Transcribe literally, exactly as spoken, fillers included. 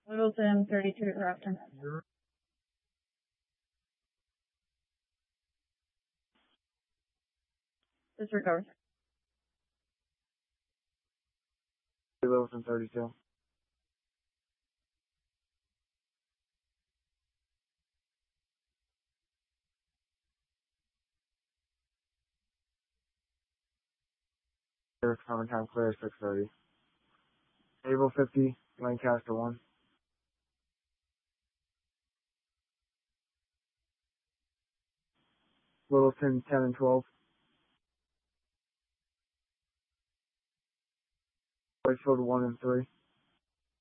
Littleton, thirty-two, Grafton. Disregard. Littleton, thirty-two. Common time clear, six thirty. Able fifty, Lancaster one. Littleton, ten and twelve. Whitefield, one and three.